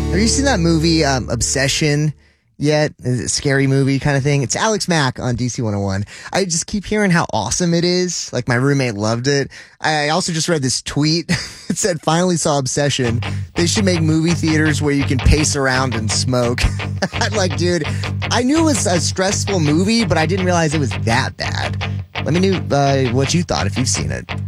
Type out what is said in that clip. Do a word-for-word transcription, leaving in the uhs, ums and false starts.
Have you seen that movie, um, Obsession, yet? Is it a scary movie kind of thing? It's Alex Mack on D C one oh one. I just keep hearing how awesome it is. Like, my roommate loved it. I also just read this tweet. It said, finally saw Obsession. They should make movie theaters where you can pace around and smoke. I'm like, dude, I knew it was a stressful movie, but I didn't realize it was that bad. Let me know uh, what you thought if you've seen it.